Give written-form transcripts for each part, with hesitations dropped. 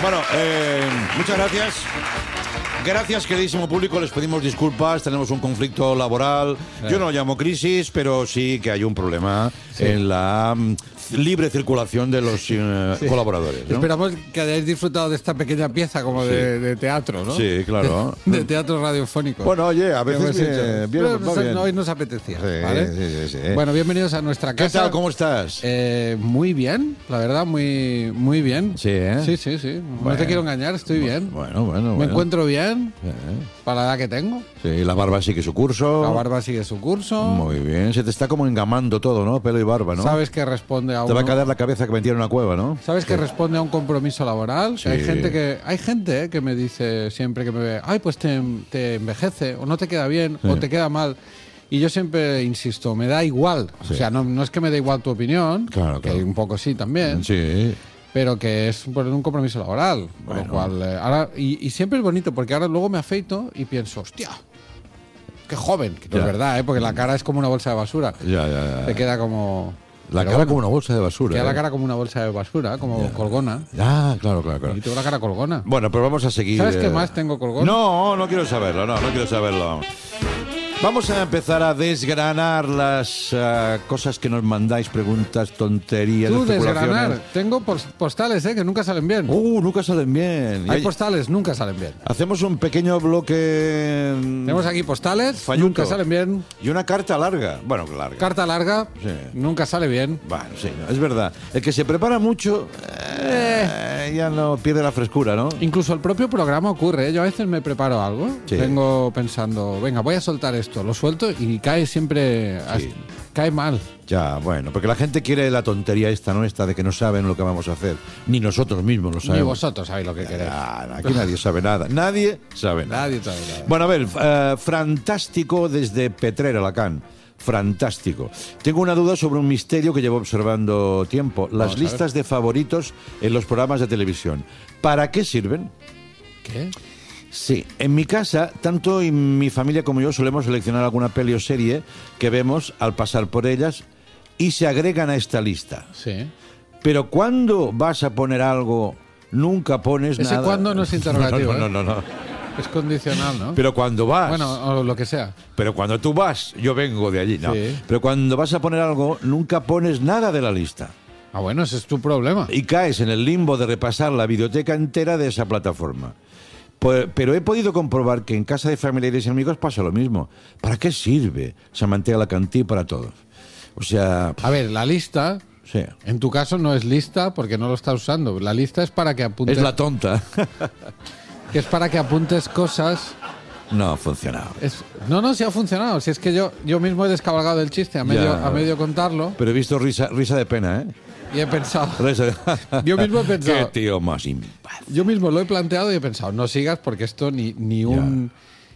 Bueno, muchas gracias. Gracias, queridísimo público. Les pedimos disculpas. Tenemos un conflicto laboral. Yo no lo llamo crisis, pero sí que hay un problema en la libre circulación de los colaboradores, ¿no? Esperamos que hayáis disfrutado de esta pequeña pieza como de teatro, ¿no? Sí, claro. De teatro radiofónico. Bueno, oye, a veces bien. Hoy nos apetecía, Sí, ¿vale? sí. Bueno, bienvenidos a nuestra casa. ¿Qué tal? ¿Cómo estás? Muy bien, la verdad, muy bien. Sí, ¿eh? Sí. No Bueno. te quiero engañar, estoy bien. Bueno. Me encuentro bien para la edad que tengo. Sí, la barba sigue su curso. La barba sigue su curso. Muy bien. Se te está como engamando todo, ¿no? Pelo y barba, ¿no? Sabes que responde a Te va a caer la cabeza que metí en una cueva, ¿no? ¿Sabes que responde a un compromiso laboral? Sí. Hay gente que me dice siempre que me ve, ay, pues te envejece, o no te queda bien, o te queda mal. Y yo siempre insisto, me da igual. Sí. O sea, no es que me dé igual tu opinión, Claro. que un poco sí también, Sí. pero que es por un compromiso laboral. Por lo cual, ahora, y siempre es bonito, porque ahora luego me afeito y pienso, hostia, qué joven. Que no es verdad, porque la cara es como una bolsa de basura. Ya. Te queda como... La pero cara bueno, como una bolsa de basura. queda la cara como una bolsa de basura, como colgona. Ah, claro. Y tengo la cara colgona. Bueno, pues vamos a seguir. ¿Sabes qué más tengo colgón? No quiero saberlo, no quiero saberlo. Vamos a empezar a desgranar las cosas que nos mandáis, preguntas, tonterías, Tú especulaciones. desgranar. Tengo postales, que nunca salen bien. Nunca salen bien. Hay postales, nunca salen bien. Hacemos un pequeño bloque. Tenemos aquí postales, Falluto. nunca salen bien. Y una carta larga. Bueno, larga. Carta larga, Sí. nunca sale bien. Bueno, sí, no, es verdad. El que se prepara mucho ya no pierde la frescura, ¿no? Incluso el propio programa ocurre, ¿eh? Yo a veces me preparo algo, Sí. vengo pensando, venga, voy a soltar esto, lo suelto y cae siempre, cae mal. Ya, bueno, porque la gente quiere la tontería esta de que no saben lo que vamos a hacer. Ni nosotros mismos lo sabemos. Ni vosotros sabéis lo que queréis. Aquí nadie sabe nada. Nadie sabe nada. Nadie sabe nada. Bueno, a ver, Fantástico desde Petrer, Alacant. Fantástico. Tengo una duda sobre un misterio que llevo observando tiempo. Las Vamos a listas de favoritos en los programas de televisión. ¿Para qué sirven? ¿Qué? Sí, en mi casa, tanto y mi familia como yo solemos seleccionar alguna peli o serie que vemos al pasar por ellas y se agregan a esta lista. Sí. Pero cuando vas a poner algo, nunca pones Ese nada. cuando no es interrogativo, No. Es condicional, ¿no? Pero cuando vas. Bueno, o lo que sea. Pero cuando tú vas, yo vengo de allí, no. Sí. Pero cuando vas a poner algo, nunca pones nada de la lista. Ah, bueno, ese es tu problema. Y caes en el limbo de repasar la videoteca entera de esa plataforma. Pero he podido comprobar que en casa de familiares y amigos pasa lo mismo. ¿Para qué sirve Samantha Alacantí para todos? O sea... A ver, la lista, Sí. en tu caso no es lista porque no lo estás usando. La lista es para que apuntes... Es la tonta. Que es para que apuntes cosas... No ha funcionado. No, sí ha funcionado. Si es que yo mismo he descabalgado el chiste a medio contarlo Pero he visto risa de pena, ¿eh? y he pensado... Risa de... Yo mismo he pensado... Qué tío más imbécil. Yo mismo lo he planteado y he pensado, no sigas porque esto ni un...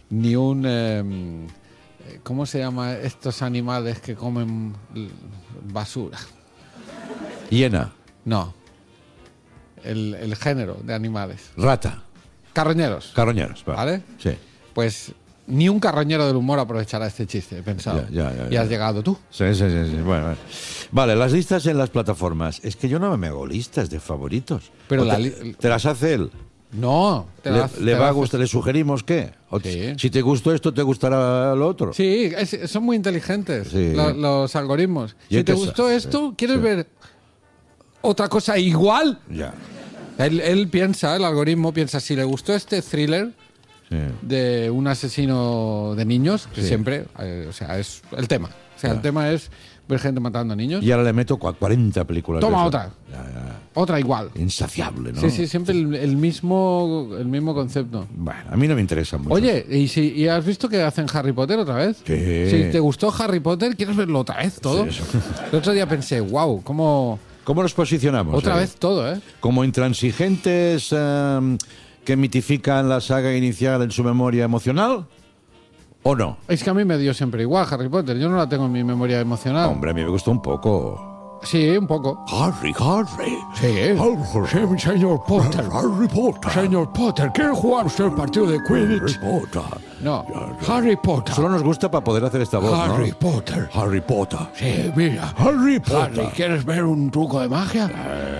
¿cómo se llama estos animales que comen basura? Hiena. No. El género de animales. Rata. Carroñeros. Carroñeros. ¿Vale? Sí. Pues ni un carroñero del humor aprovechará este chiste, he pensado. Ya. Y has llegado tú. Sí. Bueno. Vale, las listas en las plataformas. Es que yo no me hago listas de favoritos. Pero ¿O te las hace él? No. ¿Le va a gustar? ¿Le sugerimos qué? Sí. Si te gustó esto, ¿te gustará lo otro? Sí, son muy inteligentes Sí. los algoritmos. Y Si te entonces- gustó esto, ¿quieres sí. ver otra cosa igual? Ya. Él piensa, el algoritmo piensa, si le gustó este thriller Sí. de un asesino de niños, que Sí. siempre, o sea, es el tema. O sea, el tema es ver gente matando a niños. Y ahora le meto 40 películas. Toma de otra. eso. Ya. Otra igual. Insaciable, ¿no? Sí, siempre el mismo concepto. Bueno, a mí no me interesa mucho. Oye, ¿y has visto que hacen Harry Potter otra vez? Sí. Si te gustó Harry Potter, ¿quieres verlo otra vez todo? Sí, eso. El otro día pensé, wow, ¿cómo...? ¿Cómo nos posicionamos? Otra ahí? vez todo, ¿eh? Como intransigentes que mitifican la saga inicial en su memoria emocional, ¿o no? Es que a mí me dio siempre igual Harry Potter. Yo no la tengo en mi memoria emocional. Hombre, a mí me gustó un poco. Sí, un poco. Harry. Sí, señor Potter. Harry Potter. Señor Potter, ¿quiere jugar usted el partido de Quidditch? Potter. No, Harry Potter. Solo nos gusta para poder hacer esta voz, Harry ¿no? Potter. Harry Potter. Sí, mira. Harry Potter. Harry, ¿quieres ver un truco de magia?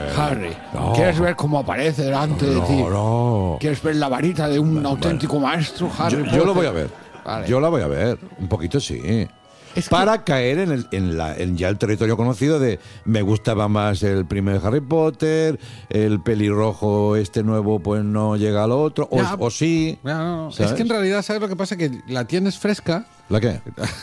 Harry, No. ¿quieres ver cómo aparece delante de ti? No. ¿Quieres ver la varita de un auténtico maestro, Harry Yo Potter? lo voy a ver. Vale. Yo la voy a ver. Un poquito sí. Es que- Para caer en ya el territorio conocido de me gustaba más el primer Harry Potter, el pelirrojo este nuevo pues no llega al otro, Ya. o sí. Ya, no. ¿Sabes? Es que en realidad, ¿sabes lo que pasa? Que la tienes fresca. ¿La qué?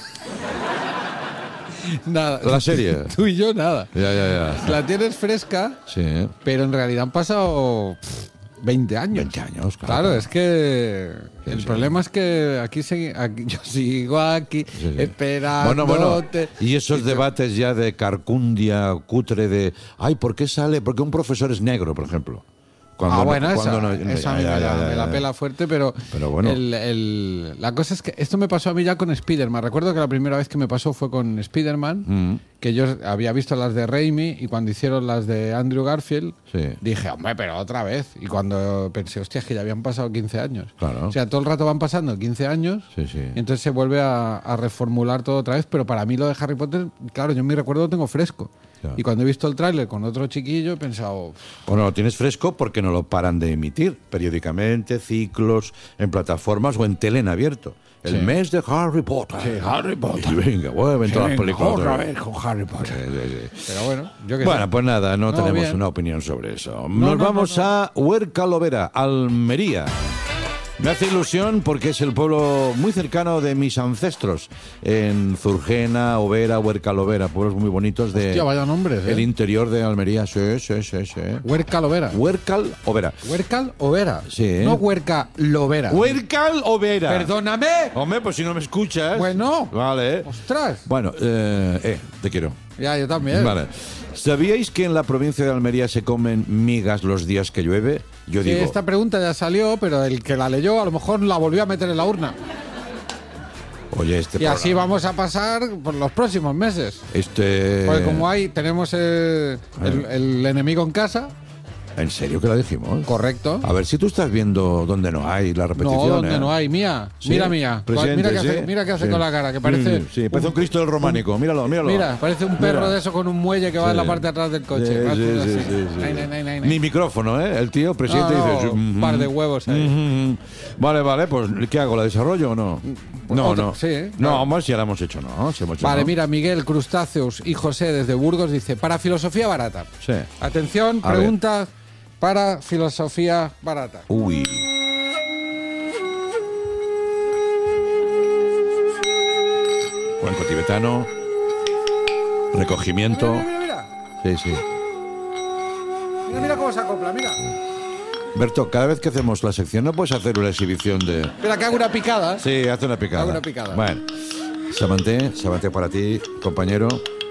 Nada. La serie. Tú y yo, nada. Ya. La tienes fresca, Sí. pero en realidad han pasado 20 años. 20 años, claro. Claro, es que el problema es que aquí yo sigo aquí Sí. esperando. Bueno. Y esos debates ya de carcundia cutre de, ay, ¿por qué sale? Porque un profesor es negro, por ejemplo. Bueno, esa cuando a mí me la pela fuerte, pero bueno. la cosa es que esto me pasó a mí ya con Spider-Man. Recuerdo que la primera vez que me pasó fue con Spider-Man, que yo había visto las de Raimi y cuando hicieron las de Andrew Garfield, Sí. dije, hombre, pero otra vez. Y cuando pensé, hostia, es que ya habían pasado 15 años. Claro. O sea, todo el rato van pasando 15 años Sí. y entonces se vuelve a reformular todo otra vez, pero para mí lo de Harry Potter, claro, yo en mi recuerdo lo tengo fresco. Claro. Y cuando he visto el tráiler con otro chiquillo he pensado, Bueno, lo tienes fresco porque no lo paran de emitir periódicamente, ciclos, en plataformas o en tele en abierto. El Sí. mes de Harry Potter. Sí, Harry Potter. Y venga, vuelven todas las películas. otra vez con Harry Potter. Pero bueno, yo que Bueno, pues nada, no tenemos bien. una opinión sobre eso. No, Nos no, vamos no. a Huerca Lovera, Almería. Me hace ilusión porque es el pueblo muy cercano de mis ancestros, en Zurgena, Overa, Huerca Lovera, pueblos muy bonitos de Hostia, vaya nombres, el interior de Almería. Sí. Huerca Lovera. Huercal Overa. ¿Huercal o Vera? Sí. No Huerca Lovera. Huercal Overa. Perdóname. Hombre, pues si no me escuchas. Bueno. Vale. Ostras. Bueno, te quiero. Ya, yo también. Vale. ¿Sabíais que en la provincia de Almería se comen migas los días que llueve? Yo Sí, digo, esta pregunta ya salió, pero el que la leyó a lo mejor la volvió a meter en la urna. oye, este Y así programa- vamos a pasar por los próximos meses. Porque como tenemos el enemigo en casa, ¿En serio que la dijimos? correcto. A ver si tú estás viendo donde no hay la repetición. No, donde no hay. Mía. Sí. Mira, mía. Presente, Mira qué hace sí. con la cara, que parece. Sí, parece un Cristo del románico. Míralo. Mira, parece un perro Mira. de eso con un muelle que va en la Sí. parte de atrás del coche. Sí, Va sí, haciendo sí, así. sí, sí. Nay. Ni micrófono, ¿eh? El tío presidente dice... Un par de huevos ahí. Vale, pues ¿qué hago? ¿La desarrollo o no? No, Otra- no. sí, No, claro. vamos, ya la hemos hecho, ¿no? Sí, hemos hecho, Vale, ¿no? mira, Miguel Crustáceos y José desde Burgos dice, para filosofía barata. Sí. Atención, A pregunta para filosofía barata. Uy. Cuenco tibetano. Recogimiento. Mira. Sí. Mira cómo se acopla, mira. Berto, cada vez que hacemos la sección no puedes hacer una exhibición de... Espera, que hago una picada. Sí, hace una picada. Hago una picada. Bueno, Samanté para ti, compañero.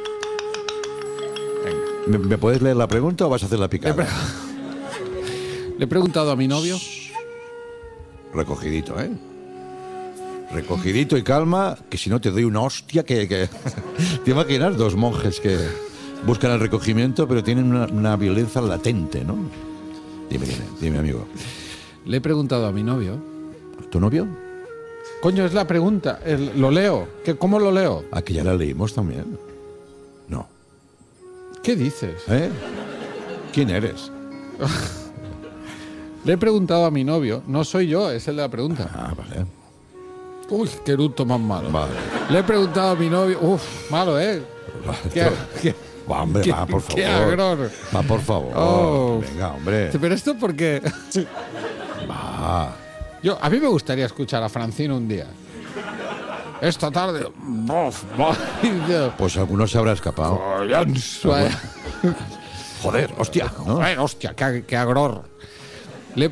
¿Me puedes leer la pregunta o vas a hacer la picada? Le he preguntado a mi novio. Recogidito, ¿eh? Recogidito y calma, que si no te doy una hostia que... ¿Te imaginas? Dos monjes que buscan el recogimiento, pero tienen una violencia latente, ¿no? Dime, amigo. Le he preguntado a mi novio. ¿Tu novio? Coño, es la pregunta. Lo leo. ¿Cómo lo leo? Aquí ya la leímos también. No. ¿Qué dices? ¿Eh? ¿Quién eres? Le he preguntado a mi novio. No soy yo, es el de la pregunta. Ah, vale. Uy, qué eructo más malo. Vale. Le he preguntado a mi novio. Uf, malo, ¿eh? Va, hombre, qué- va, por favor. qué agror. Va, por favor. Oh. Venga, hombre. Pero esto porque... Va. A mí me gustaría escuchar a Francino un día. Esta tarde... Pues alguno se habrá escapado. Joder, hostia. ¿no? Joder, hostia, qué agror. Le he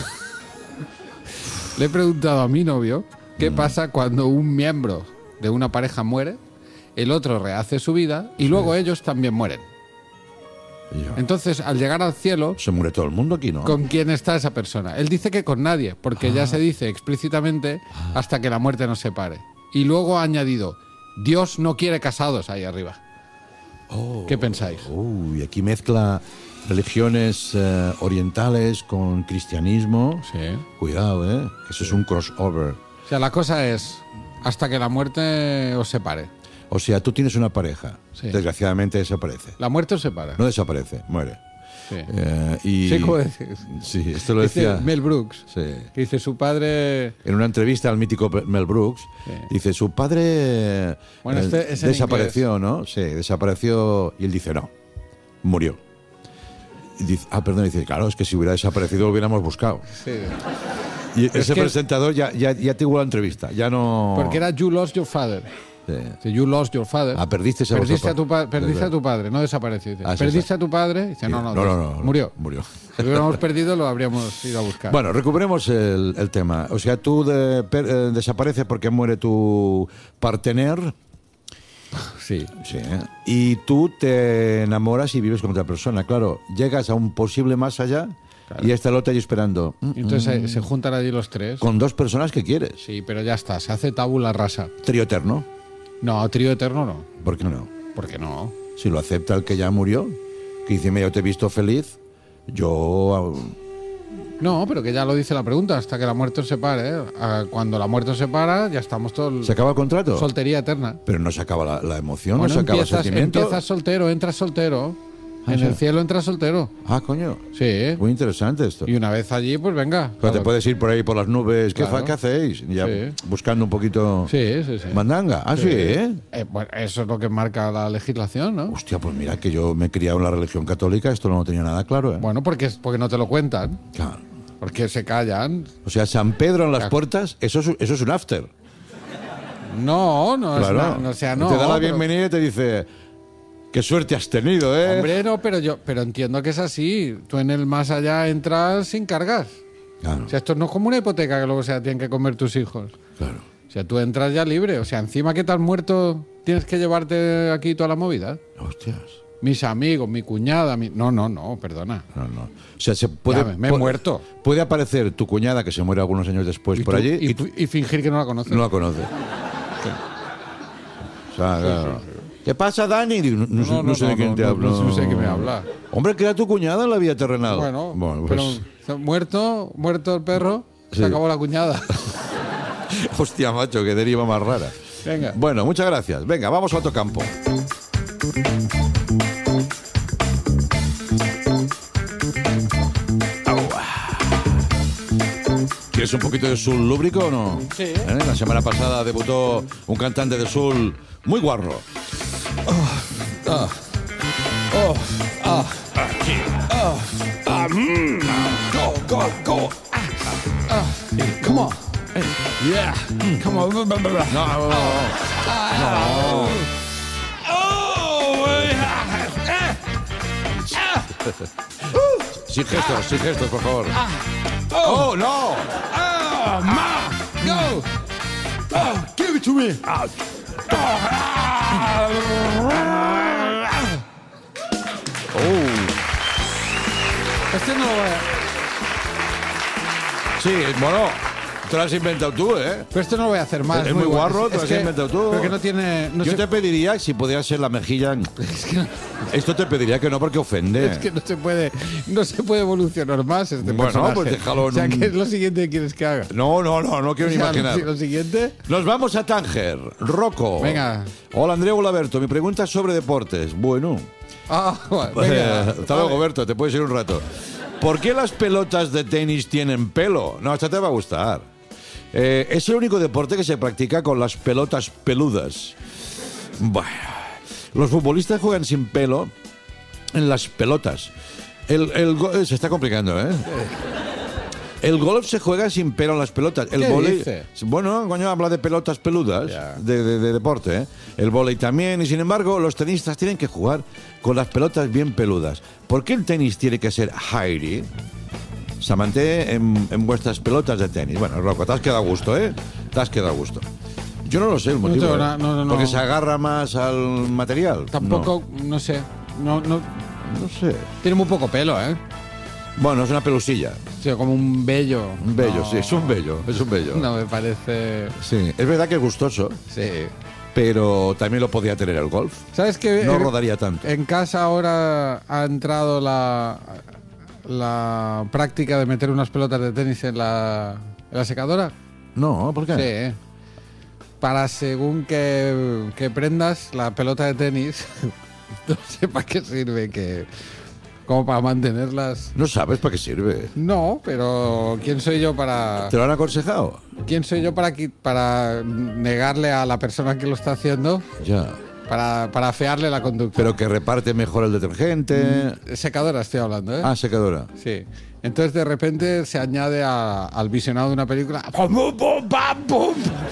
preguntado a mi novio qué pasa cuando un miembro de una pareja muere, el otro rehace su vida y luego ellos también mueren. Ya. Entonces, al llegar al cielo, Se muere todo el mundo aquí, ¿no? ¿con quién está esa persona? Él dice que con nadie, porque ya se dice explícitamente hasta que la muerte nos separe. Y luego ha añadido, Dios no quiere casados ahí arriba. ¿Qué pensáis? Uy, aquí mezcla religiones orientales con cristianismo. Sí. Cuidado, ¿eh? Eso es un crossover. O sea, la cosa es hasta que la muerte os separe. O sea, tú tienes una pareja. Sí. Desgraciadamente desaparece. La muerte os separa. No desaparece, muere. Sí. Y, Sí, ¿cómo decís? Sí, esto lo Dice decía Mel Brooks, sí, que dice su padre... en una entrevista al mítico Mel Brooks. Sí. Dice, su padre Bueno, este es en desapareció, ¿no? Sí, desapareció y él dice, no, murió. Y dice, perdón, dice, claro, es que si hubiera desaparecido lo hubiéramos buscado. Sí. Y Es ese que- presentador ya tuvo la entrevista, ya no... Porque era You Lost Your Father. Sí. Dice, You lost your father. Perdiste a Perdiste, vuestro perdiste a tu padre, no desapareció. Dice, Sí, perdiste sí. a tu padre. Dice, no, Murió. Si lo hubiéramos perdido, lo habríamos ido a buscar. Bueno, recuperemos el tema. O sea, tú desapareces porque muere tu partener. sí. Sí. Y tú te enamoras y vives con otra persona. Claro, llegas a un posible más allá y está el otro ahí esperando. Y entonces se juntan allí los tres. Con dos personas que quieres. Sí, pero ya está, se hace tabula rasa. Trío eterno. No, trío eterno no. ¿Por qué no? ¿Por qué no? Si lo acepta el que ya murió, que dice, mira, yo te he visto feliz, yo... No, pero que ya lo dice la pregunta, hasta que la muerte os separe. Cuando la muerte os separa, ya estamos todos... ¿Se acaba el contrato? Soltería eterna. Pero no se acaba la emoción, Bueno, no se acaba el sentimiento. empiezas soltero, entras soltero. En sí. el cielo entras soltero. Coño. Sí. Muy interesante esto. Y una vez allí, pues venga. Pero te puedes ir por ahí por las nubes. Claro. ¿Qué hacéis? Ya Sí. buscando un poquito Sí, sí, sí. mandanga. Sí, ¿eh? Bueno, eso es lo que marca la legislación, ¿no? Hostia, pues mira que yo me he criado en la religión católica, esto no lo tenía nada claro, ¿eh? Bueno, porque no te lo cuentan. Claro. Porque se callan. O sea, San Pedro en las Claro. puertas, eso es un after. No, no es Claro. nada, no, o sea, no. Te da la pero- bienvenida y te dice, qué suerte has tenido, ¿eh? Hombre, no, pero entiendo que es así. Tú en el más allá entras sin cargas. Claro, O sea, esto no es como una hipoteca que luego se la tienen que comer tus hijos. claro. O sea, tú entras ya libre. O sea, encima que te has muerto, tienes que llevarte aquí toda la movida. Hostias. Mis amigos, mi cuñada, No, perdona. No. O sea, se puede... Ya, me he muerto. Puede aparecer tu cuñada, que se muere algunos años después, Y por tú- allí, y y fingir que no la conoces. no la conoce. O sea, claro. ¿Qué pasa, Dani? Digo, no sé de quién te hablo. No sé de qué me habla. Hombre, que era tu cuñada en la vida terrenal. Bueno, pues, pero muerto el perro, Sí. se acabó la cuñada. hostia, macho, qué deriva más rara. Venga. Bueno, muchas gracias. Venga, vamos a otro campo. ¿Quieres un poquito de soul lúbrico o no? Sí. La semana pasada debutó un cantante de soul muy guarro. Come on. Yeah. Come on. Sin gestos, por favor. ¡Oh, no! Go. Give it to me. Este no lo voy a... Sí, bueno, te lo has inventado tú, ¿eh? Pero esto no lo voy a hacer más. Es muy guarro, te Es lo has que- inventado tú. Pero que no tiene... No Yo se- te pediría, si pudiera ser la mejilla... Esto te pediría que no, porque ofende. Es que no se puede evolucionar más este Bueno, personaje. pues déjalo en O sea, un- ¿qué es lo siguiente que quieres que haga? No quiero ni O sea, imaginar. Lo siguiente... Nos vamos a Tánger. Rocco. Venga. Hola, Andrea Olaberto. Mi pregunta es sobre deportes. Bueno. Venga. Hasta luego, Berto. Te puedes ir un rato. ¿Por qué las pelotas de tenis tienen pelo? No, esta te va a gustar. Es el único deporte que se practica con las pelotas peludas. Bueno, los futbolistas juegan sin pelo en las pelotas. Se está complicando, ¿eh? El golf se juega sin pelo en las pelotas. El ¿Qué vóley, dice? bueno, coño, habla de pelotas peludas, Ya. de deporte, ¿eh? El vóley también, y sin embargo, los tenistas tienen que jugar con las pelotas bien peludas. ¿Por qué el tenis tiene que ser hairy? Se mantiene en vuestras pelotas de tenis. Bueno, Rocco, te has quedado a gusto, ¿eh? Te has quedado a gusto. Yo no lo sé el motivo. tengo ¿eh? nada, no. Porque se agarra más al material. Tampoco, no sé. No, No sé. tiene muy poco pelo, ¿eh? Bueno, es una pelusilla. O sea, como un vello. Un vello, No. sí, es un vello. Es un vello. No, me parece... Sí, es verdad que es gustoso, Sí. pero también lo podía tener el golf. ¿Sabes qué? No rodaría tanto. En casa ahora ha entrado la práctica de meter unas pelotas de tenis en la secadora. No, ¿por qué? Sí. Para según que prendas la pelota de tenis, no sé para qué sirve que como para mantenerlas. No sabes para qué sirve. No, pero ¿quién soy yo para...? ¿Te lo han aconsejado? ¿Quién soy yo para negarle a la persona que lo está haciendo, Ya. para afearle la conducta? Pero que reparte mejor el detergente. Secadora estoy hablando, ¿eh? Ah, secadora. Sí. Entonces de repente se añade al visionado de una película. ¡Pum, pum, pum, pam, pum!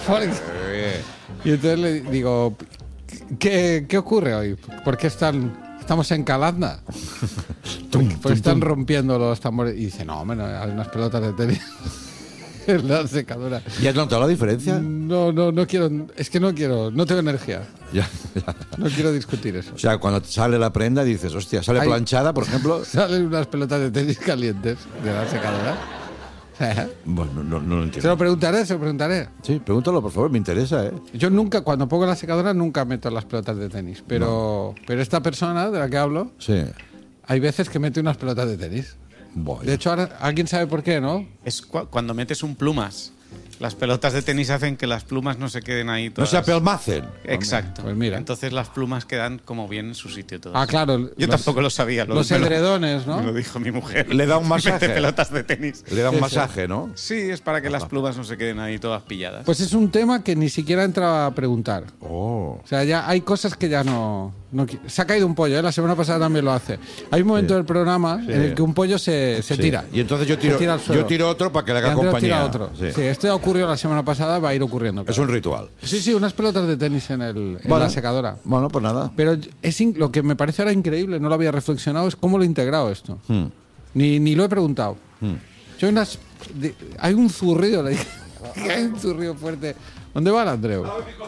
Y entonces le digo, ¿qué ocurre hoy? ¿Por qué estamos en Calanda? ¿Por qué están rompiendo los tambores? Y dice, no, hombre, no, hay unas pelotas de tenis en la secadora. ¿Ya has notado la diferencia? No quiero, es que no quiero, no tengo energía. Ya. No quiero discutir eso. O sea, cuando te sale la prenda dices, hostia, sale Ay. planchada, por ejemplo. Salen unas pelotas de tenis calientes de la secadora. Bueno, no lo Se entiendo. lo preguntaré. Sí, pregúntalo, por favor, me interesa, ¿eh? Yo nunca, cuando pongo la secadora, nunca meto las pelotas de tenis. Pero esta persona de la que hablo, Sí. hay veces que mete unas pelotas de tenis. Bueno. De hecho, ahora alguien sabe por qué, ¿no? Es cuando metes un plumas. Las pelotas de tenis hacen que las plumas no se queden ahí No todas. se apelmacen. Exacto. Pues mira. Entonces las plumas quedan como bien en su sitio todas. Ah, claro. Yo tampoco lo sabía. Los me lo- edredones, ¿no? Me lo dijo mi mujer. Le da un Mete masaje. pelotas de tenis. Le da un Sí, masaje, ¿no? Sí, es para que las plumas no se queden ahí todas pilladas. Pues es un tema que ni siquiera entraba a preguntar. Oh. O sea, ya hay cosas que ya no se ha caído un pollo, ¿eh? La semana pasada también lo hace. Hay un momento del programa en el que un pollo se Sí. tira. Y entonces yo Se tira al suelo. tiro otro para que le Y haga Andreu compañía. tira otro. Sí. Sí, esto ya ocurrió la semana pasada, va a ir ocurriendo. Es un ritual. Sí, unas pelotas de tenis en Vale. la secadora. Bueno, pues nada. Pero lo que me parece ahora increíble, no lo había reflexionado, es cómo lo he integrado esto. Ni lo he preguntado. Yo hay un zurrido, le dije, hay un zurrido fuerte. ¿Dónde va el Andreu?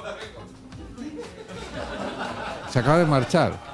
Se acaba de marchar.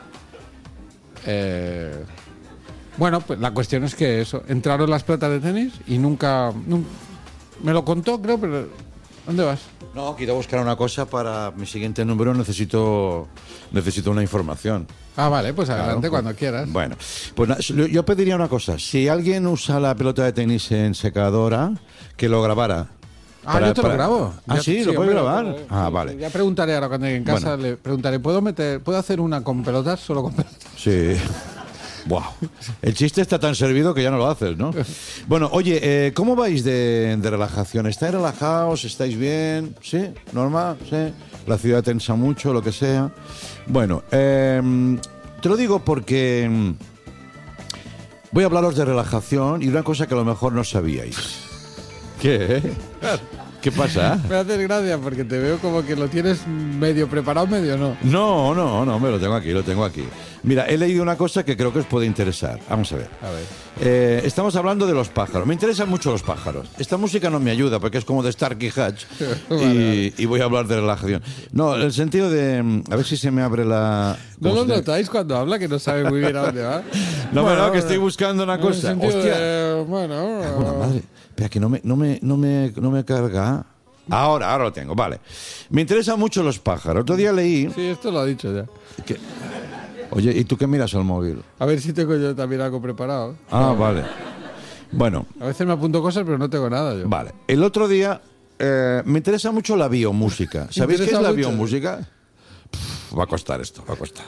Bueno, pues la cuestión es que eso, entraron las pelotas de tenis y nunca me lo contó, creo, pero ¿dónde vas? No, quiero buscar una cosa para mi siguiente número. Necesito una información. Ah, vale, pues adelante Claro, cuando quieras. Bueno, pues yo pediría una cosa. Si alguien usa la pelota de tenis en secadora, que lo grabara. Yo te lo grabo. Ah, Ya- sí, ¿lo puedes hombre, grabar? sí. Ah, vale. Ya preguntaré ahora cuando llegue en casa, le preguntaré, ¿puedo hacer una con pelotas? Solo con pelotas. Sí. Wow. El chiste está tan servido que ya no lo haces, ¿no? Bueno, oye, ¿cómo vais de relajación? ¿Estáis relajados? ¿Estáis bien? ¿Sí? ¿Normal? ¿Sí? ¿La ciudad tensa mucho? Lo que sea. Bueno, te lo digo porque voy a hablaros de relajación y una cosa que a lo mejor no sabíais. ¿Qué? ¿Qué pasa? Me haces gracia porque te veo como que lo tienes medio preparado, medio no. No, me lo tengo aquí. Mira, he leído una cosa que creo que os puede interesar. Vamos a ver. A ver. Estamos hablando de los pájaros. Me interesan mucho los pájaros. Esta música no me ayuda porque es como de Starkey Hatch. Vale. Y voy a hablar de relajación. No, el sentido de... A ver si se me abre la... ¿No ¿cómo lo se llama? notáis cuando habla que no sabe muy bien a dónde va? No, Bueno, que estoy buscando una en el cosa. sentido Hostia. de, Buena madre. Espera, que no me carga. Ahora lo tengo, vale. Me interesan mucho los pájaros. Otro día leí... Sí, esto lo ha dicho ya. que- Oye, ¿y tú qué miras al móvil? A ver si tengo yo también algo preparado. Ah, vale. Bueno, A veces me apunto cosas, pero no tengo nada yo. vale. El otro día me interesa mucho la biomúsica. ¿Sabéis qué es interesa la mucho. biomúsica? Va a costar esto, va a costar.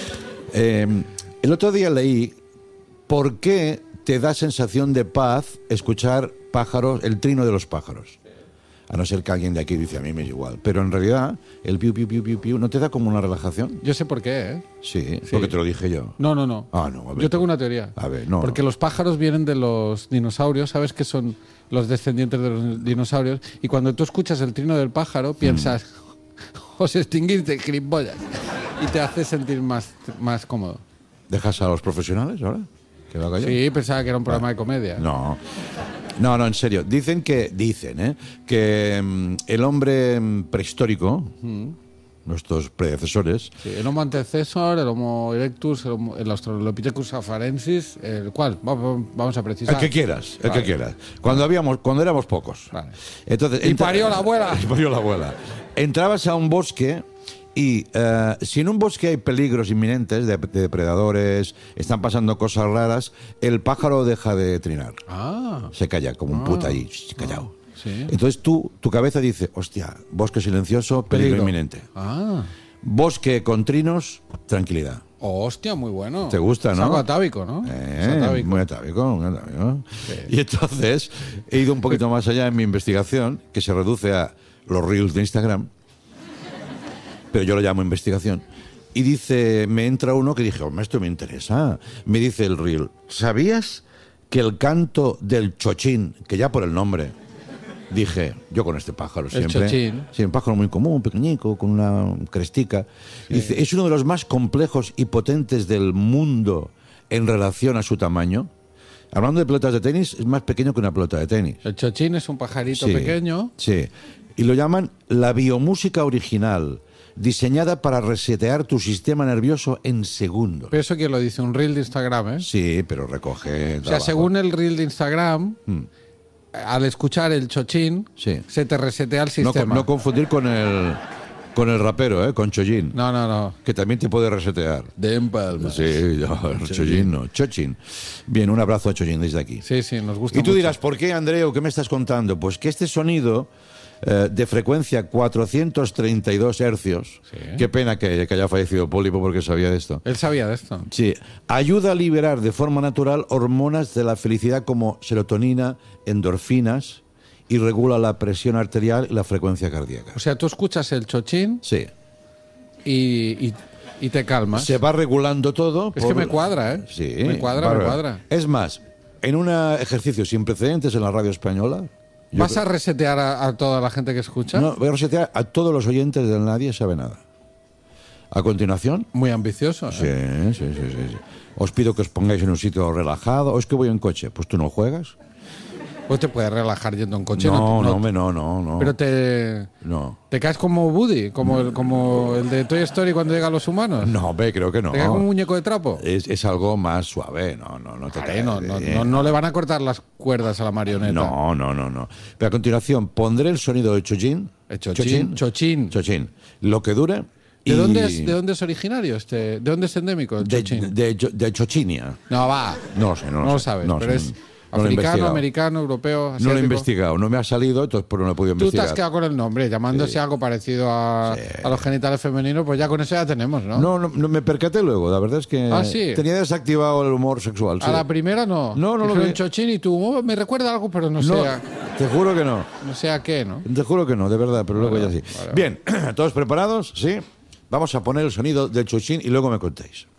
El otro día leí por qué te da sensación de paz escuchar pájaros, el trino de los pájaros. A no ser que alguien de aquí dice, a mí me es igual. Pero en realidad, el piu, piu, piu, piu, piu, ¿no te da como una relajación? Yo sé por qué, ¿eh? Sí, porque te lo dije yo. No. Ah, no, a ver. Yo tengo una teoría. A ver, no. Porque los pájaros vienen de los dinosaurios, ¿sabes que son los descendientes de los dinosaurios? Y cuando tú escuchas el trino del pájaro, piensas, os extinguiste, gilipollas. Y te hace sentir más cómodo. ¿Dejas a los profesionales ahora? ¿Que lo haga yo? Sí, pensaba que era un programa de comedia. No, en serio. Dicen que el hombre prehistórico, nuestros predecesores, Sí, el Homo antecesor, el Homo erectus, el Australopithecus afarensis, el cual, vamos a precisar. el que quieras, Vale. Cuando éramos pocos. Vale. Entonces, Y parió la abuela. Y parió la abuela. Entrabas a un bosque y si en un bosque hay peligros inminentes de depredadores, están pasando cosas raras, el pájaro deja de trinar. Ah, Se calla como un puta ahí, callado. sí. Entonces tu cabeza dice, hostia, bosque silencioso, peligro inminente. Ah, Bosque con trinos, tranquilidad. Oh, hostia, muy bueno. ¿Te gusta, no? Es algo atávico, ¿no? Es atávico. Muy atávico, muy atávico. Sí. Y entonces he ido un poquito más allá en mi investigación, que se reduce a los reels de Instagram, pero yo lo llamo investigación. Y dice, me entra uno que dije, hombre, esto me interesa. Me dice el reel, ¿sabías que el canto del chochín, que ya por el nombre, dije, yo con este pájaro siempre. El chochín. Sí, un pájaro muy común, pequeñico, con una crestica. Sí. Dice, es uno de los más complejos y potentes del mundo en relación a su tamaño. Hablando de pelotas de tenis, es más pequeño que una pelota de tenis. El chochín es un pajarito Sí, pequeño. Sí. Y lo llaman la biomúsica original, diseñada para resetear tu sistema nervioso en segundos. Pero eso que lo dice un reel de Instagram, ¿eh? Sí, pero recoge. O sea, según el reel de Instagram, al escuchar el chochín, Sí. se te resetea el No, sistema. no confundir con el rapero, con Chollín. No. Que también te puede resetear. De empalmas. Sí, Chollín no. Chochín. Bien, un abrazo a Chollín desde aquí. Sí, nos gusta Y tú mucho. dirás, ¿por qué, Andreu? ¿Qué me estás contando? Pues que este sonido de frecuencia 432 hercios, Sí. qué pena que haya fallecido Pólipo porque sabía de esto. Él sabía de esto. Sí, ayuda a liberar de forma natural hormonas de la felicidad como serotonina, endorfinas y regula la presión arterial y la frecuencia cardíaca. O sea, tú escuchas el chochín Sí. y te calmas. Se va regulando todo. Es que me cuadra, ¿eh? Sí. Me cuadra. Es más, en un ejercicio sin precedentes en la radio española... ¿Vas a resetear a toda la gente que escucha? No, voy a resetear a todos los oyentes del Nadie Sabe Nada. A continuación... Muy ambicioso, ¿eh? Sí. Os pido que os pongáis en un sitio relajado. O es que voy en coche. Pues tú no juegas. Pues te puedes relajar yendo en coche. No. Pero te caes como Woody, como el de Toy Story cuando llegan los humanos. No, creo que no. ¿Te caes como un muñeco de trapo? Es algo más suave. No te Vale, caes. no le van a cortar las cuerdas a la marioneta. No. Pero a continuación pondré el sonido de Chochín. Chochín. Lo que dure. ¿De dónde es originario este? ¿De dónde es endémico el chochín? De Chochinia. No, va. No lo sé. No lo sabes, No pero sé, es no lo he africano, investigado. americano, europeo, asiático. No lo he investigado. No me ha salido, entonces por no lo he podido Tú te investigar. has quedado con el nombre, llamándose algo parecido a los genitales femeninos, pues ya con eso ya tenemos, ¿no? No, me percaté luego. La verdad es que ¿Ah, sí? tenía desactivado el humor sexual. A sí. la primera no. No lo Dijeron vi. chochín y tú, me recuerda algo, pero no sé No, a, te juro que no. no sé a qué, ¿no? Te juro que no, de verdad, pero luego ya sí. vale. Bien, ¿todos preparados? Sí. Vamos a poner el sonido del Chochín y luego me contéis.